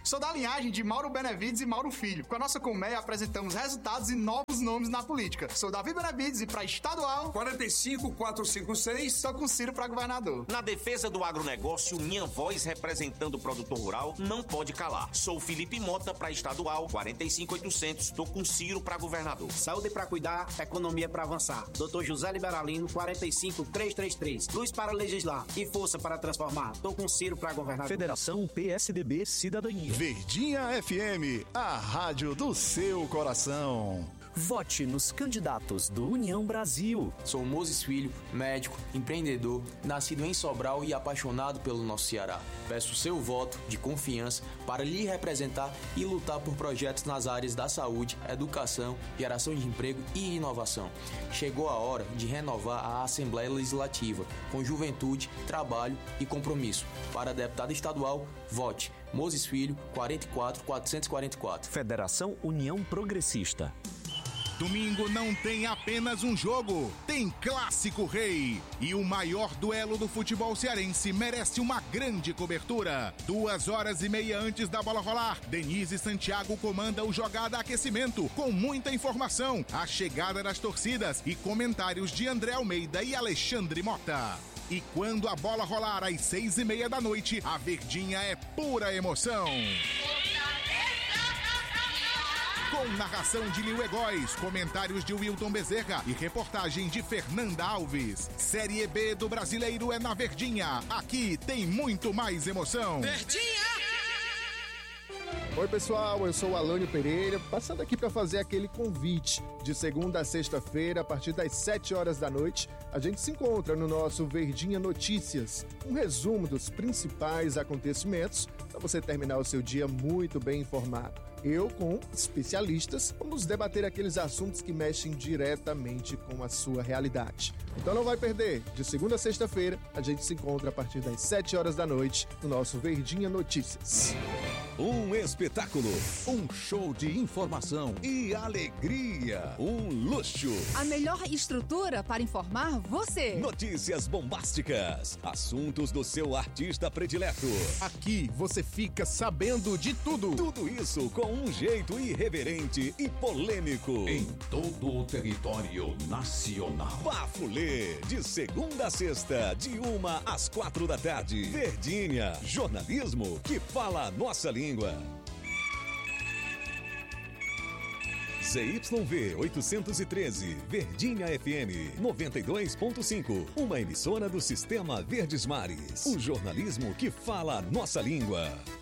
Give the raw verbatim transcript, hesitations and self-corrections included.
Sou da linhagem de Mauro Benevides e Mauro Filho. Com a nossa colmeia apresentamos resultados e novos nomes na política. Sou Davi Benevides e para estadual... quarenta e cinco, quatrocentos e cinquenta e seis. Sou com Ciro para governador. Na defesa do agronegócio, minha voz representando o produtor rural não pode calar. Sou Felipe Mota para estadual, quarenta e cinco, oitocentos. Estou com Ciro para governador. Saúde para cuidar, economia para avançar. doutor José Liberalino, quarenta e cinco, trezentos e trinta e três. Luz para legislar e força para transformar. Estou com Ciro para governador. Federação P S D B Cidadania. Verdinha F M, a rádio do seu coração. Vote nos candidatos do União Brasil. Sou Moses Filho, médico, empreendedor, nascido em Sobral e apaixonado pelo nosso Ceará. Peço seu voto de confiança para lhe representar e lutar por projetos nas áreas da saúde, educação, geração de emprego e inovação. Chegou a hora de renovar a Assembleia Legislativa com juventude, trabalho e compromisso. Para deputado estadual, vote Moses Filho, quarenta e quatro, quatrocentos e quarenta e quatro. Federação União Progressista. Domingo não tem apenas um jogo, tem Clássico Rei. E o maior duelo do futebol cearense merece uma grande cobertura. Duas horas e meia antes da bola rolar, Denise Santiago comanda o Jogada Aquecimento, com muita informação, a chegada das torcidas e comentários de André Almeida e Alexandre Mota. E quando a bola rolar às seis e meia da noite, a Verdinha é pura emoção. Com narração de Lil Egóis, comentários de Wilton Bezerra e reportagem de Fernanda Alves. Série B do Brasileiro é na Verdinha. Aqui tem muito mais emoção. Verdinha! Oi pessoal, eu sou o Alânio Pereira, passando aqui para fazer aquele convite. De segunda a sexta-feira, a partir das sete horas da noite, a gente se encontra no nosso Verdinha Notícias, um resumo dos principais acontecimentos para você terminar o seu dia muito bem informado. Eu, com especialistas, vamos debater aqueles assuntos que mexem diretamente com a sua realidade. Então não vai perder, de segunda a sexta-feira, a gente se encontra a partir das sete horas da noite no nosso Verdinha Notícias. Um espetáculo, um show de informação e alegria, um luxo. A melhor estrutura para informar você. Notícias bombásticas, assuntos do seu artista predileto. Aqui você fica sabendo de tudo. Tudo isso com um jeito irreverente e polêmico. Em todo o território nacional. Bafulê, de segunda a sexta, de uma às quatro da tarde. Verdinha, jornalismo que fala a nossa língua. Z Y V oitocentos e treze, Verdinha F M noventa e dois ponto cinco, uma emissora do Sistema Verdes Mares. O jornalismo que fala a nossa língua.